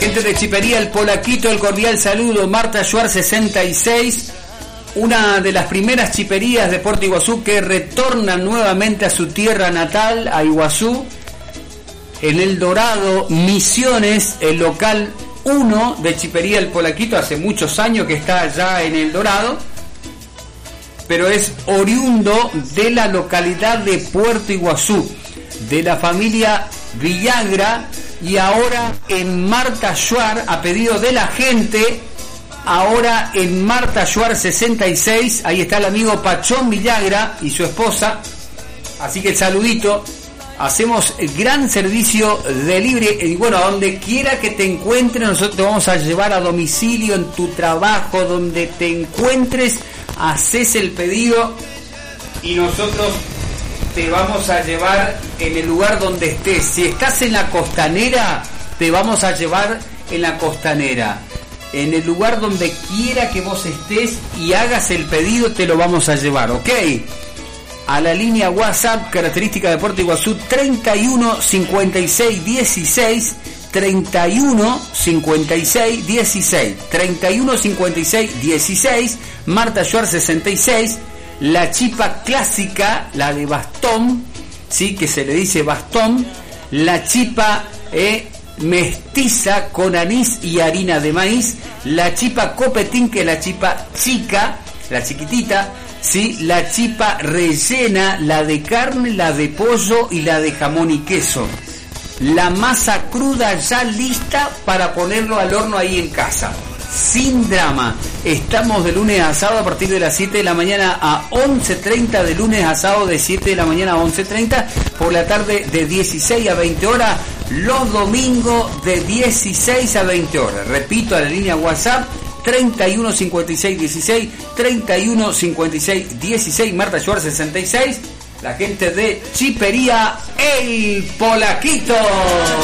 gente de Chipería El Polaquito, el cordial saludo. Marta Schwarz 66, una de las primeras chiperías de Puerto Iguazú que retornan nuevamente a su tierra natal, a Iguazú. En El Dorado, Misiones, el local 1 de Chipería El Polaquito, hace muchos años que está allá en El Dorado, pero es oriundo de la localidad de Puerto Iguazú, de la familia Villagra, y ahora en Marta Schwarz, a pedido de la gente, ahora en Marta Schwarz 66, ahí está el amigo Pachón Villagra y su esposa, así que el saludito. Hacemos gran servicio delivery y bueno, a donde quiera que te encuentres, nosotros te vamos a llevar a domicilio, en tu trabajo, donde te encuentres, haces el pedido y nosotros te vamos a llevar en el lugar donde estés. Si estás en la costanera, te vamos a llevar en la costanera. En el lugar donde quiera que vos estés y hagas el pedido, te lo vamos a llevar, ¿ok? A la línea WhatsApp característica de Puerto Iguazú 31 56 16 31 56 16 31 56 16. Marta Schwarz 66, la chipa clásica, la de bastón, sí, que se le dice bastón, la chipa mestiza con anís y harina de maíz, la chipa copetín, que es la chipa chica, la chiquitita, sí, la chipa rellena, la de carne, la de pollo y la de jamón y queso. La masa cruda ya lista para ponerlo al horno ahí en casa. Sin drama. Estamos de lunes a sábado a partir de las 7 de la mañana a 11:30, de lunes a sábado de 7 de la mañana a 11:30, por la tarde de 16 a 20 horas, los domingos de 16 a 20 horas. Repito, a la línea WhatsApp 31 56 16 31 56 16. Marta Schwarz 66, la gente de Chipería El Polaquito.